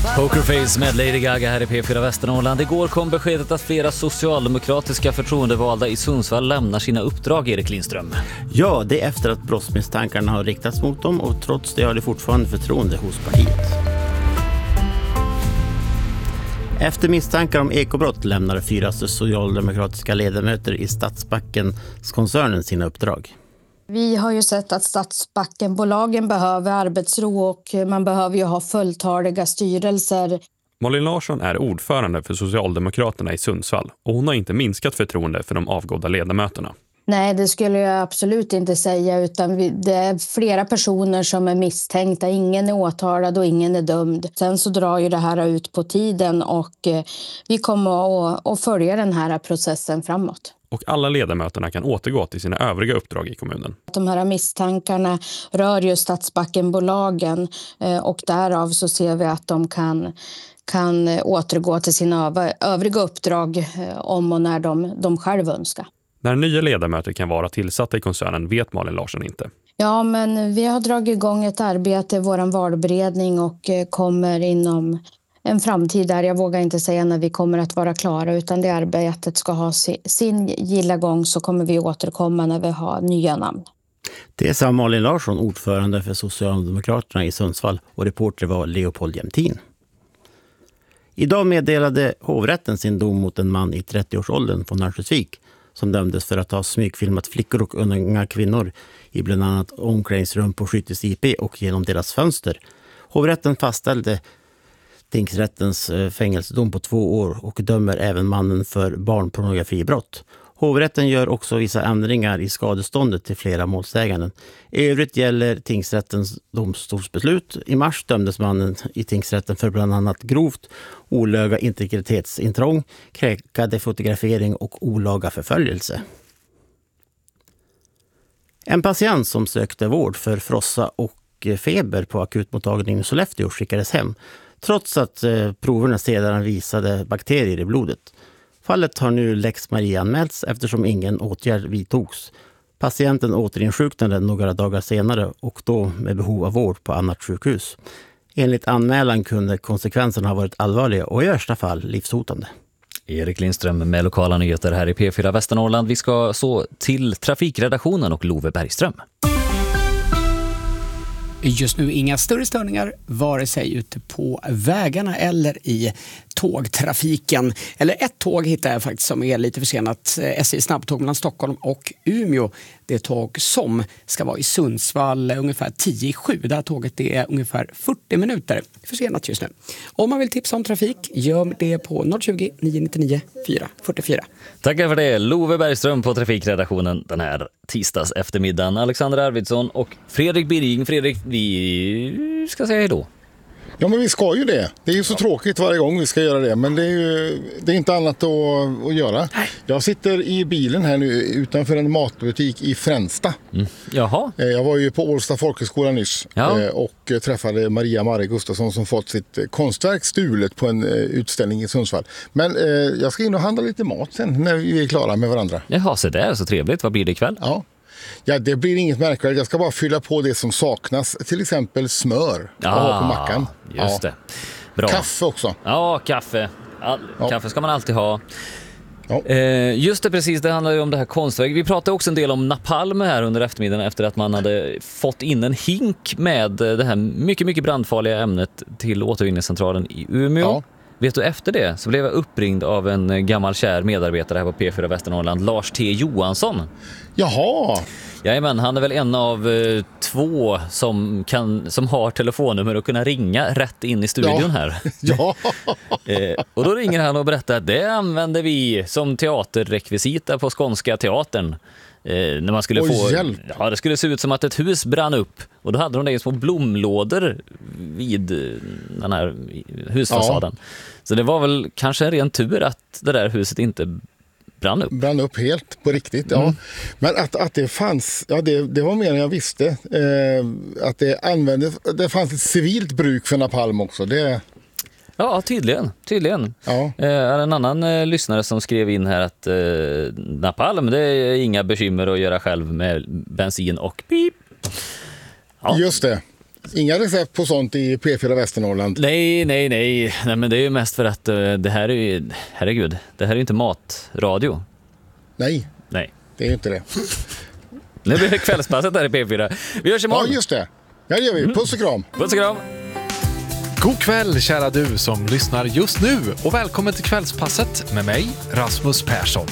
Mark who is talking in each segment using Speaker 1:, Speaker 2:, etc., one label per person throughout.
Speaker 1: Pokerface med Lady Gaga här i P4 Västernorrland. Igår kom beskedet att flera socialdemokratiska förtroendevalda i Sundsvall lämnar sina uppdrag, Erik Lindström.
Speaker 2: Ja, det är efter att brottsmisstankarna har riktats mot dem och trots det har det fortfarande förtroende hos partiet. Efter misstankar om ekobrott lämnade 4 socialdemokratiska ledamöter i Stadsbacken-koncernen sina uppdrag.
Speaker 3: Vi har ju sett att Stadsbackenbolagen behöver arbetsro och man behöver ju ha fulltaliga styrelser.
Speaker 4: Malin Larsson är ordförande för Socialdemokraterna i Sundsvall och hon har inte minskat förtroende för de avgådda ledamöterna.
Speaker 3: Nej, det skulle jag absolut inte säga, utan det är flera personer som är misstänkta. Ingen är åtalad och ingen är dömd. Sen så drar ju det här ut på tiden och vi kommer att följa den här processen framåt.
Speaker 4: Och alla ledamöterna kan återgå till sina övriga uppdrag i kommunen.
Speaker 3: De här misstankarna rör ju Stadsbackenbolagen och därav så ser vi att de kan återgå till sina övriga uppdrag om och när de själv önskar.
Speaker 4: När nya ledamöter kan vara tillsatta i koncernen vet Malin Larsson inte.
Speaker 3: Ja, men vi har dragit igång ett arbete i vår valberedning och kommer inom en framtid där, jag vågar inte säga när vi kommer att vara klara, utan det arbetet ska ha sin gilla gång, så kommer vi återkomma när vi har nya namn.
Speaker 2: Det sa Malin Larsson, ordförande för Socialdemokraterna i Sundsvall, och reporter var Leopold Jämtin. Idag meddelade hovrätten sin dom mot en man i 30-årsåldern från Örnsköldsvik som dömdes för att ha smygfilmat flickor och unga kvinnor i bland annat omklädningsrum på Skyttes IP och genom deras fönster. Hovrätten fastställde tingsrättens fängelsedom på 2 år och dömer även mannen för barnpornografibrott. Hovrätten gör också vissa ändringar i skadeståndet till flera målsäganden. I övrigt gäller tingsrättens domstolsbeslut. I mars dömdes mannen i tingsrätten för bland annat grovt olaga integritetsintrång, kränkande fotografering och olaga förföljelse. En patient som sökte vård för frossa och feber på akutmottagningen i Sollefteå skickades hem, trots att proverna sedan visade bakterier i blodet. Fallet har nu Lex Maria anmälts eftersom ingen åtgärd vidtogs. Patienten återinsjuknade några dagar senare och då med behov av vård på annat sjukhus. Enligt anmälan kunde konsekvenserna ha varit allvarliga och i värsta fall livshotande.
Speaker 1: Erik Lindström med lokala nyheter här i P4 Västernorrland. Vi ska så till trafikredaktionen och Love Bergström.
Speaker 5: Just nu inga större störningar vare sig ute på vägarna eller i tågtrafiken. Eller ett tåg hittar jag faktiskt som är lite försenat. SJ snabbtåg mellan Stockholm och Umeå. Det tåg som ska vara i Sundsvall ungefär 10:07. Det här tåget är ungefär 40 minuter försenat just nu. Om man vill tipsa om trafik, gör det på 020 999 444.
Speaker 1: Tackar för det, Love Bergström på trafikredaktionen den här tisdags eftermiddagen. Alexander Arvidsson och Fredrik Birging. Fredrik, vi ska säga hej då.
Speaker 6: Ja, men vi ska ju det. Det är ju så tråkigt varje gång vi ska göra det. Men det är inte annat att göra. Jag sitter i bilen här nu utanför en matbutik i Fränsta.
Speaker 1: Jaha.
Speaker 6: Jag var ju på Ålsta folkhögskola nyss och träffade Marie Gustafsson som fått sitt konstverk stulet på en utställning i Sundsvall. Men jag ska in och handla lite mat sen när vi är klara med varandra.
Speaker 1: Jaha, så det är så trevligt. Vad blir det ikväll?
Speaker 6: Ja, det blir inget märkvärdigt. Jag ska bara fylla på det som saknas. Till exempel smör att ha på mackan.
Speaker 1: Just det. Bra.
Speaker 6: Kaffe också.
Speaker 1: Ja, kaffe. Kaffe ska man alltid ha. Just det, precis. Det handlar ju om det här konstverket. Vi pratade också en del om napalm här under eftermiddagen efter att man hade fått in en hink med det här mycket, mycket brandfarliga ämnet till återvinningscentralen i Umeå. Ja. Vet du, efter det så blev jag uppringd av en gammal kär medarbetare här på P4 Västernorrland, Lars T. Johansson.
Speaker 6: Jaha!
Speaker 1: Jajamän, han är väl en av 2 som har telefonnummer och kunna ringa rätt in i studion här.
Speaker 6: Ja.
Speaker 1: Och då ringer han och berättar att det använder vi som teaterrekvisita på Skånska teatern. När man skulle få
Speaker 6: hjälp.
Speaker 1: Ja, det skulle se ut som att ett hus brann upp och då hade de det i små blomlådor vid den här husfasaden. Så det var väl kanske en ren tur att det där huset inte brann upp helt på riktigt. Men att det fanns, det var mer än jag visste, att det fanns ett civilt bruk för napalm också. Ja, tydligen. Ja. En annan lyssnare som skrev in här att napalm, det är inga bekymmer att göra själv med bensin och pip. Ja.
Speaker 6: Just det. Inga recept på sånt i P4 Västernorrland?
Speaker 1: Nej, men det är ju mest för att det här är ju, herregud, det här är ju inte matradio.
Speaker 6: Nej, det är ju inte det.
Speaker 1: Nu blir det kvällspasset där i P4. Vi hörs imorgon.
Speaker 6: Ja, just det. Ja, det gör vi. Puss och kram.
Speaker 1: Puss och kram.
Speaker 7: God kväll kära du som lyssnar just nu och välkommen till kvällspasset med mig, Rasmus Persson.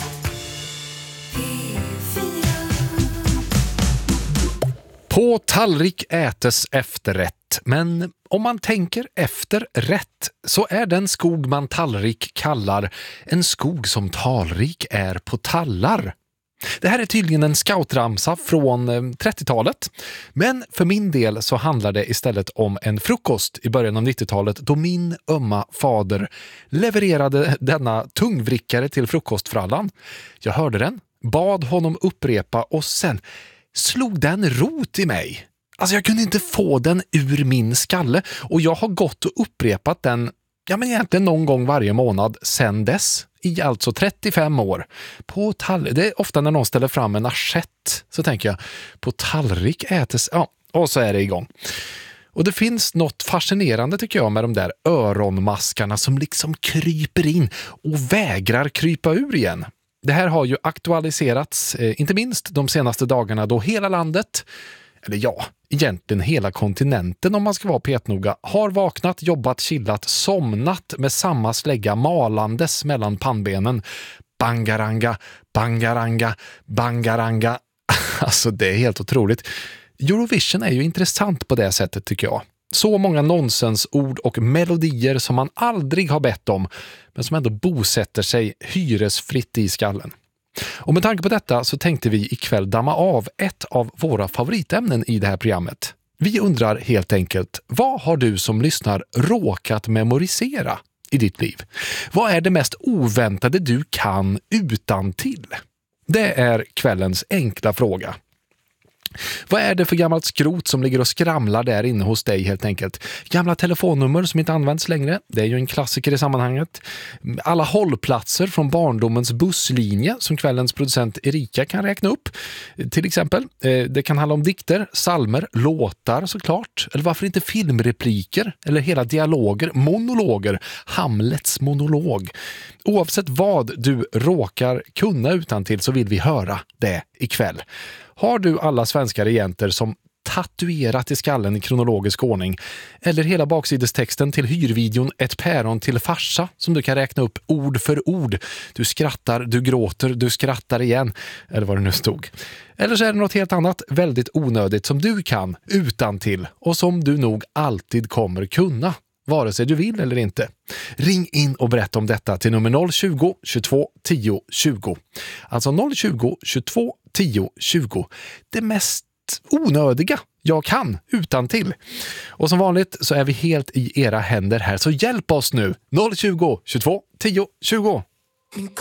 Speaker 7: På tallrik ätes efterrätt, men om man tänker efter rätt så är den skog man tallrik kallar en skog som talrik är på tallar. Det här är tydligen en scoutramsa från 30-talet, men för min del så handlar det istället om en frukost i början av 90-talet då min ömma fader levererade denna tungvrickare till frukostfrallan. Jag hörde den, bad honom upprepa och sen slog den rot i mig. Alltså jag kunde inte få den ur min skalle och jag har gått och upprepat den egentligen någon gång varje månad sedan dess. I alltså 35 år. På det är ofta när någon ställer fram en assiett så tänker jag på tallrik ätes, och så är det igång. Och det finns något fascinerande tycker jag med de där öronmaskarna som liksom kryper in och vägrar krypa ur igen. Det här har ju aktualiserats, inte minst de senaste dagarna då hela landet, eller egentligen hela kontinenten om man ska vara petnoga, har vaknat, jobbat, chillat, somnat med samma slägga malandes mellan pannbenen. Bangaranga, bangaranga, bangaranga. Alltså det är helt otroligt. Eurovision är ju intressant på det sättet tycker jag. Så många nonsensord och melodier som man aldrig har bett om, men som ändå bosätter sig hyresfritt i skallen. Och med tanke på detta så tänkte vi ikväll damma av ett av våra favoritämnen i det här programmet. Vi undrar helt enkelt, vad har du som lyssnar råkat memorisera i ditt liv? Vad är det mest oväntade du kan utantill? Det är kvällens enkla fråga. Vad är det för gammalt skrot som ligger och skramlar där inne hos dig helt enkelt? Gamla telefonnummer som inte används längre, det är ju en klassiker i sammanhanget. Alla hållplatser från barndomens busslinje som kvällens producent Erika kan räkna upp. Till exempel, det kan handla om dikter, psalmer, låtar såklart. Eller varför inte filmrepliker eller hela dialoger, monologer, Hamlets monolog. Oavsett vad du råkar kunna utantill så vill vi höra det ikväll. Har du alla svenska regenter som tatuerat i skallen i kronologisk ordning eller hela baksidestexten till hyrvideon Ett päron till farsa som du kan räkna upp ord för ord. Du skrattar, du gråter, du skrattar igen eller vad det nu stod. Eller så är det något helt annat väldigt onödigt som du kan utantill och som du nog alltid kommer kunna. Vare sig du vill eller inte. Ring in och berätta om detta till nummer 020 22 10 20. Alltså 020 22 10 20. Det mest onödiga jag kan utantill. Och som vanligt så är vi helt i era händer här. Så hjälp oss nu. 020 22 10 20.